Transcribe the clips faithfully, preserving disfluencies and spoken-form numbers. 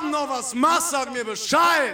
Abend noch was machst, sag mir Bescheid.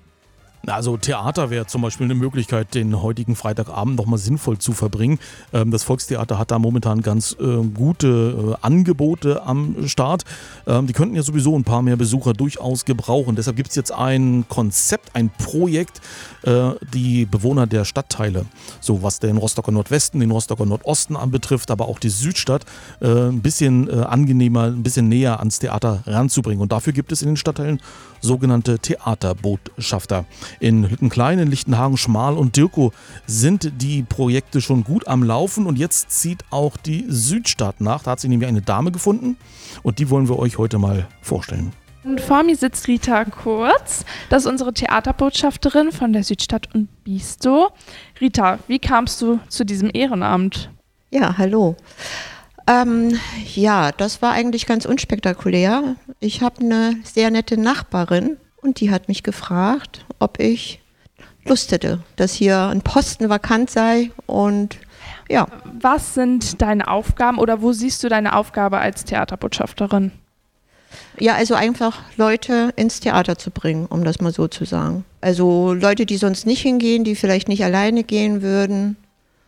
Also Theater wäre zum Beispiel eine Möglichkeit, den heutigen Freitagabend nochmal sinnvoll zu verbringen. Ähm, das Volkstheater hat da momentan ganz äh, gute äh, Angebote am Start. Ähm, die könnten ja sowieso ein paar mehr Besucher durchaus gebrauchen. Deshalb gibt es jetzt ein Konzept, ein Projekt, äh, die Bewohner der Stadtteile, so was den Rostocker Nordwesten, den Rostocker Nordosten anbetrifft, aber auch die Südstadt, äh, ein bisschen äh, angenehmer, ein bisschen näher ans Theater ranzubringen. Und dafür gibt es in den Stadtteilen sogenannte Theaterbotschafter. In Lüttenklein, in Lichtenhagen, Schmal und Dirkow sind die Projekte schon gut am Laufen und jetzt zieht auch die Südstadt nach. Da hat sich nämlich eine Dame gefunden und die wollen wir euch heute mal vorstellen. Und vor mir sitzt Rita Kurz, das ist unsere Theaterbotschafterin von der Südstadt und Biestow. Rita, wie kamst du zu diesem Ehrenamt? Ja, hallo. Ähm, ja, das war eigentlich ganz unspektakulär. Ich habe eine sehr nette Nachbarin und die hat mich gefragt, ob ich Lust hätte, dass hier ein Posten vakant sei und ja. Was sind deine Aufgaben oder wo siehst du deine Aufgabe als Theaterbotschafterin? Ja, also einfach Leute ins Theater zu bringen, um das mal so zu sagen. Also Leute, die sonst nicht hingehen, die vielleicht nicht alleine gehen würden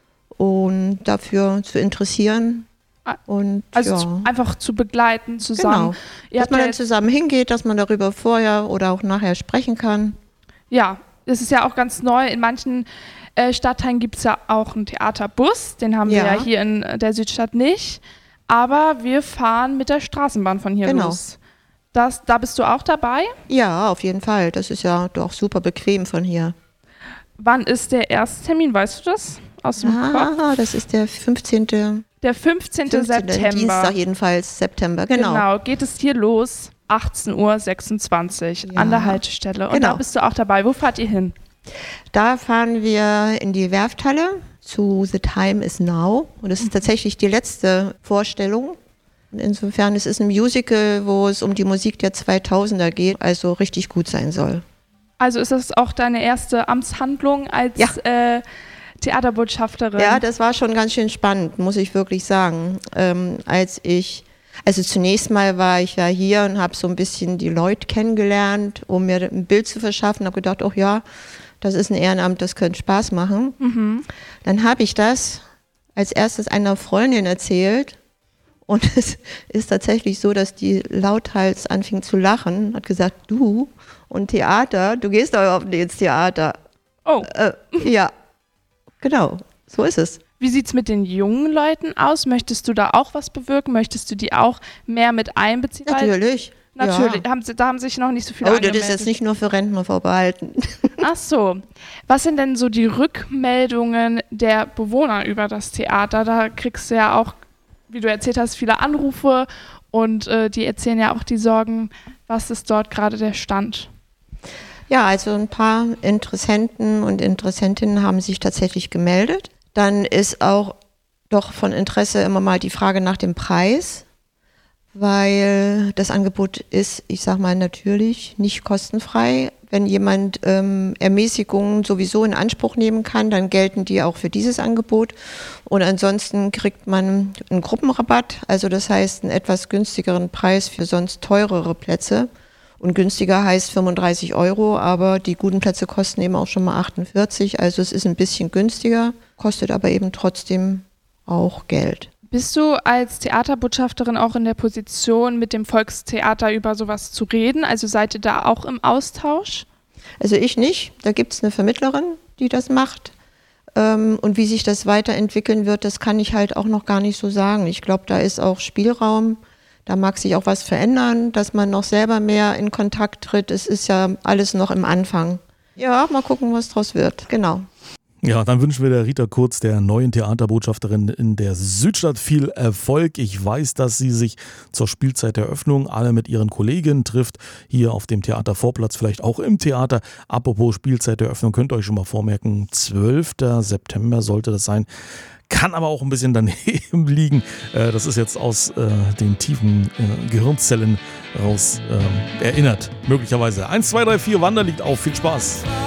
und dafür zu interessieren. Und, also ja. zu, einfach zu begleiten, zusammen. Genau. Dass man dann zusammen hingeht, dass man darüber vorher oder auch nachher sprechen kann. Ja, das ist ja auch ganz neu. In manchen äh, Stadtteilen gibt es ja auch einen Theaterbus. Den haben Ja. wir ja hier in der Südstadt nicht. Aber wir fahren mit der Straßenbahn von hier Genau. los. Das, da bist du auch dabei? Ja, auf jeden Fall. Das ist ja doch super bequem von hier. Wann ist der erste Termin? Weißt du das aus dem Kopf? Ah, das ist der fünfzehnte Der fünfzehnte September. Dienstag jedenfalls, September, genau. Genau, geht es hier los, achtzehn Uhr sechsundzwanzig Ja. an der Haltestelle. Und Genau. da bist du auch dabei. Wo fahrt ihr hin? Da fahren wir in die Werfthalle zu The Time Is Now. Und das ist tatsächlich die letzte Vorstellung. Insofern, es ist ein Musical, wo es um die Musik der zweitausender geht, also richtig gut sein soll. Also ist das auch deine erste Amtshandlung als Ja. äh, Theaterbotschafterin? Ja, das war schon ganz schön spannend, muss ich wirklich sagen. Ähm, als ich, also zunächst mal war ich ja hier und habe so ein bisschen die Leute kennengelernt, um mir ein Bild zu verschaffen. Habe gedacht, oh ja, das ist ein Ehrenamt, das könnte Spaß machen. Mhm. Dann habe ich das als erstes einer Freundin erzählt. Und es ist tatsächlich so, dass die lauthals anfing zu lachen, hat gesagt, du und Theater, du gehst doch überhaupt nicht ins Theater. Oh. Äh, ja, genau, so ist es. Wie sieht es mit den jungen Leuten aus? Möchtest du da auch was bewirken? Möchtest du die auch mehr mit einbeziehen? Weil- Natürlich. Natürlich, Ja. haben sie, da haben sich noch nicht so viele Oh, das angemeldet. ist jetzt nicht nur für Rentner vorbehalten. Ach so. Was sind denn so die Rückmeldungen der Bewohner über das Theater? Da kriegst du ja auch, wie du erzählt hast, viele Anrufe und äh, die erzählen ja auch die Sorgen. Was ist dort gerade der Stand? Ja, also ein paar Interessenten und Interessentinnen haben sich tatsächlich gemeldet. Dann ist auch doch von Interesse immer mal die Frage nach dem Preis, weil das Angebot ist, ich sag mal natürlich, nicht kostenfrei. Wenn jemand ähm, Ermäßigungen sowieso in Anspruch nehmen kann, dann gelten die auch für dieses Angebot. Und ansonsten kriegt man einen Gruppenrabatt, also das heißt einen etwas günstigeren Preis für sonst teurere Plätze. Und günstiger heißt fünfunddreißig Euro, aber die guten Plätze kosten eben auch schon mal achtundvierzig. Also es ist ein bisschen günstiger, kostet aber eben trotzdem auch Geld. Bist du als Theaterbotschafterin auch in der Position, mit dem Volkstheater über sowas zu reden? Also seid ihr da auch im Austausch? Also ich nicht, da gibt es eine Vermittlerin, die das macht. Ähm, und wie sich das weiterentwickeln wird, das kann ich halt auch noch gar nicht so sagen. Ich glaube, da ist auch Spielraum, da mag sich auch was verändern, dass man noch selber mehr in Kontakt tritt. Es ist ja alles noch im Anfang. Ja, mal gucken, was draus wird, genau. Ja, dann wünschen wir der Rita Kurz, der neuen Theaterbotschafterin in der Südstadt, viel Erfolg. Ich weiß, dass sie sich zur Spielzeiteröffnung alle mit ihren Kolleginnen trifft, hier auf dem Theatervorplatz, vielleicht auch im Theater. Apropos Spielzeiteröffnung, könnt ihr euch schon mal vormerken, zwölfter September sollte das sein. Kann aber auch ein bisschen daneben liegen. Das ist jetzt aus äh, den tiefen äh, Gehirnzellen raus äh, erinnert, möglicherweise. eins, zwei, drei, vier, Wander liegt auf. Viel Spaß.